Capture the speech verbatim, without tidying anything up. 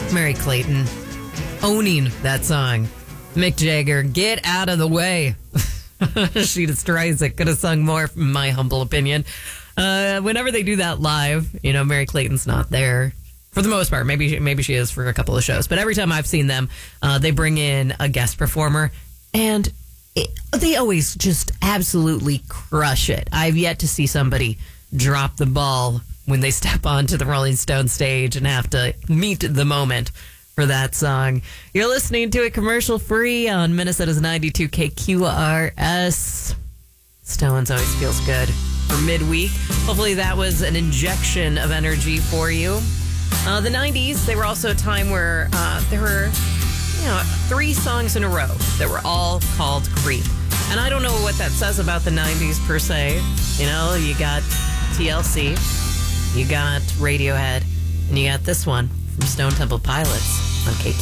Mary Clayton owning that song. Mick Jagger, get out of the way. She destroys it. Could have sung more, in my humble opinion. Uh, whenever they do that live, you know, Mary Clayton's not there for the most part. Maybe maybe she is for a couple of shows. But every time I've seen them, uh, they bring in a guest performer, and it, they always just absolutely crush it. I've yet to see somebody drop the ball when they step onto the Rolling Stone stage and have to meet the moment for that song. You're listening to it commercial free on Minnesota's ninety-two K Q R S. Stones always feels good for midweek. Hopefully that was an injection of energy for you. Uh, the nineties, they were also a time where uh, there were, you know, three songs in a row that were all called Creep. And I don't know what that says about the nineties per se. You know, you got T L C, you got Radiohead, and you got this one from Stone Temple Pilots on K Q R S.